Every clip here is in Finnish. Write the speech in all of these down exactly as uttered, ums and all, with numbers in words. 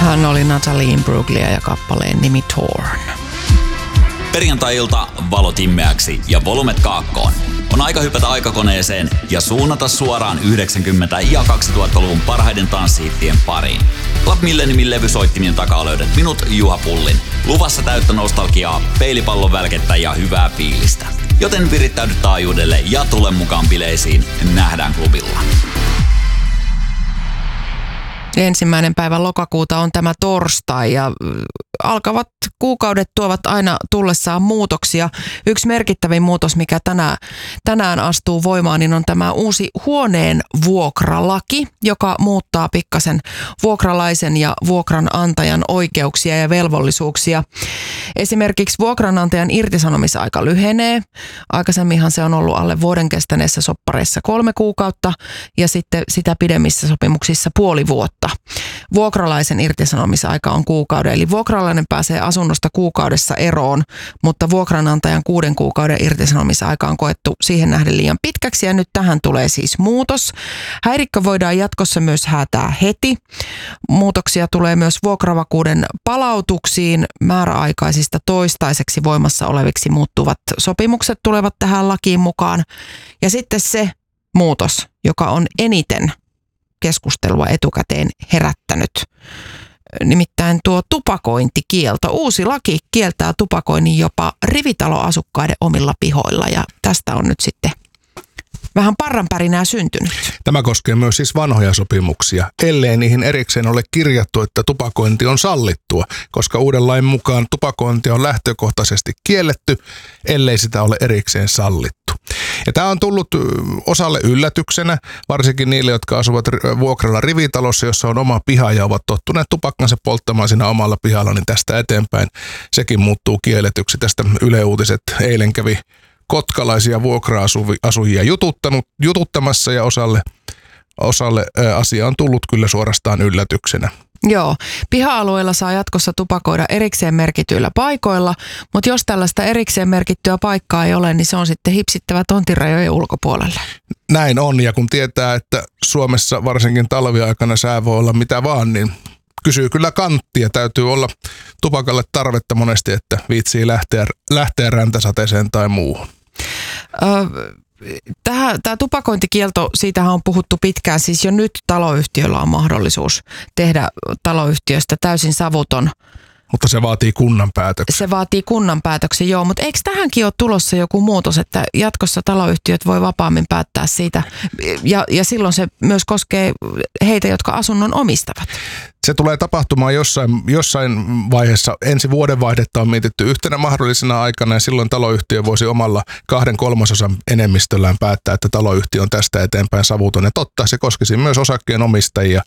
Hän oli Natalie Imbruglia ja kappaleen nimi Torn. Perjantai-ilta valot himmeäksi ja volumet kaakkoon. On aika hypätä aikakoneeseen ja suunnata suoraan yhdeksänkymmentä- ja kaksituhattaluvun parhaiden tanssihittien pariin. Club Milleniumin levysoittimien takaa löydät minut, Juha Pullin. Luvassa täyttä nostalgiaa, peilipallon välkettä ja hyvää fiilistä. Joten virittäydy taajuudelle ja tule mukaan bileisiin. Nähdään klubilla. Ensimmäinen päivä lokakuuta on tämä torstai ja alkavat kuukaudet tuovat aina tullessaan muutoksia. Yksi merkittävin muutos, mikä tänään, tänään astuu voimaan, niin on tämä uusi huoneen vuokralaki, joka muuttaa pikkasen vuokralaisen ja vuokranantajan oikeuksia ja velvollisuuksia. Esimerkiksi vuokranantajan irtisanomisaika lyhenee. Aikaisemminhan se on ollut alle vuoden kestäneissä soppareissa kolme kuukautta ja sitten sitä pidemmissä sopimuksissa puoli vuotta. Vuokralaisen irtisanomisaika on kuukauden, eli vuokralainen pääsee asunnosta kuukaudessa eroon, mutta vuokranantajan kuuden kuukauden irtisanomisaika on koettu siihen nähden liian pitkäksi ja nyt tähän tulee siis muutos. Häirikkö voidaan jatkossa myös häätää heti. Muutoksia tulee myös vuokravakuuden palautuksiin. Määräaikaisista toistaiseksi voimassa oleviksi muuttuvat sopimukset tulevat tähän lakiin mukaan. Ja sitten se muutos, joka on eniten keskustelua etukäteen herättänyt. Nimittäin tuo tupakointikielto. Uusi laki kieltää tupakoinnin jopa rivitaloasukkaiden omilla pihoilla ja tästä on nyt sitten vähän parranpärinää syntynyt. Tämä koskee myös siis vanhoja sopimuksia, ellei niihin erikseen ole kirjattu, että tupakointi on sallittua, koska uuden lain mukaan tupakointi on lähtökohtaisesti kielletty, ellei sitä ole erikseen sallittu. Ja tämä on tullut osalle yllätyksenä, varsinkin niille, jotka asuvat vuokralla rivitalossa, jossa on oma piha ja ovat tottuneet tupakkansa polttamaan siinä omalla pihalla, niin tästä eteenpäin sekin muuttuu kielletyksi. Tästä Yle Uutiset eilen kävi kotkalaisia vuokra-asujia jututtanut, jututtamassa ja osalle, osalle ä, asia on tullut kyllä suorastaan yllätyksenä. Joo, piha-alueella saa jatkossa tupakoida erikseen merkityillä paikoilla, mutta jos tällaista erikseen merkittyä paikkaa ei ole, niin se on sitten hipsittävä tontirajojen ulkopuolelle. Näin on, ja kun tietää, että Suomessa varsinkin talviaikana sää voi olla mitä vaan, niin kysyy kyllä kanttia. Täytyy olla tupakalle tarvetta monesti, että viitsii lähteä, lähteä räntäsateeseen tai muuhun. Öö, Tämä tupakointikielto, siitähän on puhuttu pitkään. Siis jo nyt taloyhtiöllä on mahdollisuus tehdä taloyhtiöstä täysin savuton. Mutta se vaatii kunnan päätöksen. Se vaatii kunnan päätöksen, joo. Mutta eikö tähänkin ole tulossa joku muutos, että jatkossa taloyhtiöt voi vapaammin päättää siitä? Ja, ja silloin se myös koskee heitä, jotka asunnon omistavat. Se tulee tapahtumaan jossain, jossain vaiheessa. Ensi vuodenvaihdetta on mietitty yhtenä mahdollisena aikana ja silloin taloyhtiö voisi omalla kahden kolmasosan enemmistöllään päättää, että taloyhtiö on tästä eteenpäin savuton. Ja totta, se koskisi myös osakkeenomistajia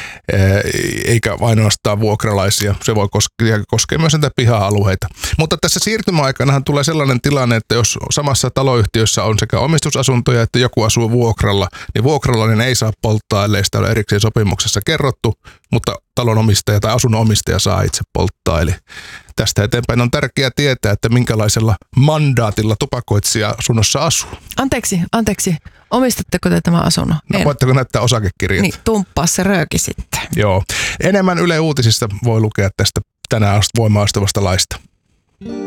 eikä ainoastaan vuokralaisia. Se voi koskea, koskea myös näitä piha-alueita. Mutta tässä siirtymäaikanahan tulee sellainen tilanne, että jos samassa taloyhtiössä on sekä omistusasuntoja että joku asuu vuokralla, niin vuokralainen ei saa polttaa, ellei sitä ole erikseen sopimuksessa kerrottu, mutta talonomistaja tai asunnon omistaja saa itse polttaa. Eli tästä eteenpäin on tärkeää tietää, että minkälaisella mandaatilla tupakoitsija asunnossa asuu. Anteeksi, anteeksi. Omistatteko te tämän asunnon? No, voitteko näyttää osakekirjat? Niin, tumppaa se rööki sitten. Joo. Enemmän Yle Uutisista voi lukea tästä tänään voimaan astuvasta laista.